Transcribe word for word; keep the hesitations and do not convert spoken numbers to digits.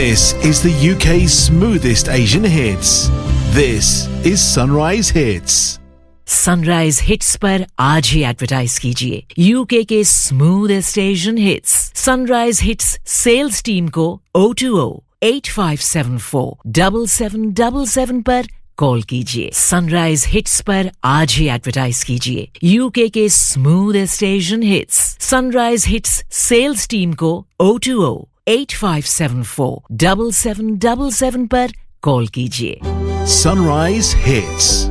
This is the U K's smoothest Asian hits. This is Sunrise Hits. Sunrise hits पर आज ही advertise कीजिए UK के smoothest Asian hits sunrise hits sales team को O two O eight five seven four seven seven seven seven पर call कीजिए sunrise hits पर आज ही advertise कीजिए यूके के smoothest Asian hits sunrise hits sales team को O two O eight five seven four seven seven seven seven पर call कीजिए Sunrise Hits.